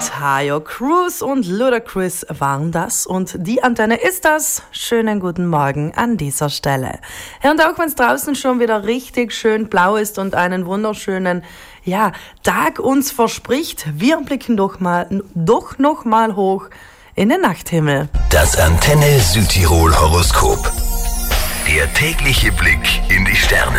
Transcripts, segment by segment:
Tayo Cruz und Ludacris waren das und die Antenne ist das. Schönen guten Morgen an dieser Stelle. Ja, und auch wenn es draußen schon wieder richtig schön blau ist und einen wunderschönen Tag uns verspricht, wir blicken doch noch mal hoch in den Nachthimmel. Das Antenne Südtirol Horoskop. Der tägliche Blick in die Sterne.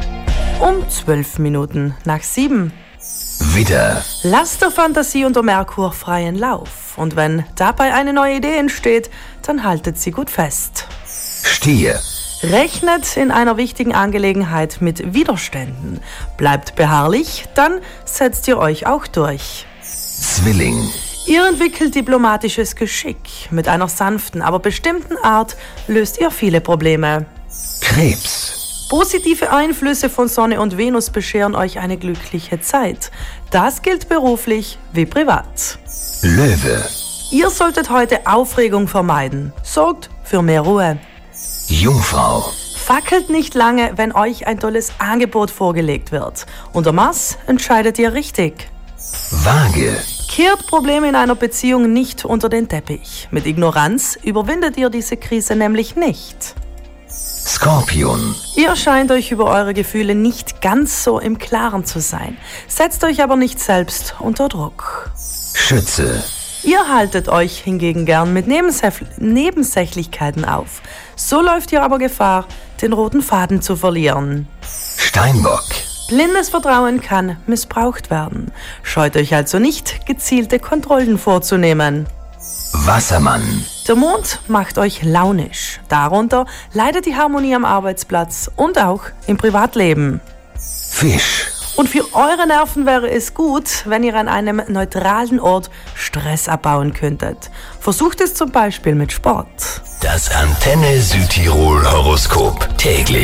Um 12 Minuten nach 7. Widder, Lasst der Fantasie und der Merkur freien Lauf. Und wenn dabei eine neue Idee entsteht, dann haltet sie gut fest. Stier, Rechnet in einer wichtigen Angelegenheit mit Widerständen. Bleibt beharrlich, dann setzt ihr euch auch durch. Zwilling, Ihr entwickelt diplomatisches Geschick. Mit einer sanften, aber bestimmten Art löst ihr viele Probleme. Krebs, Positive Einflüsse von Sonne und Venus bescheren euch eine glückliche Zeit. Das gilt beruflich wie privat. Löwe, Ihr solltet heute Aufregung vermeiden. Sorgt für mehr Ruhe. Jungfrau, Fackelt nicht lange, wenn euch ein tolles Angebot vorgelegt wird. Unter Maß entscheidet ihr richtig. Waage, Kehrt Probleme in einer Beziehung nicht unter den Teppich. Mit Ignoranz überwindet ihr diese Krise nämlich nicht. Skorpion, Ihr scheint euch über eure Gefühle nicht ganz so im Klaren zu sein. Setzt euch aber nicht selbst unter Druck. Schütze, Ihr haltet euch hingegen gern mit Nebensächlichkeiten auf. So läuft ihr aber Gefahr, den roten Faden zu verlieren. Steinbock, Blindes Vertrauen kann missbraucht werden. Scheut euch also nicht, gezielte Kontrollen vorzunehmen. Wassermann, Der Mond macht euch launisch. Darunter leidet die Harmonie am Arbeitsplatz und auch im Privatleben. Fisch, Und für eure Nerven wäre es gut, wenn ihr an einem neutralen Ort Stress abbauen könntet. Versucht es zum Beispiel mit Sport. das Antenne Südtirol Horoskop täglich.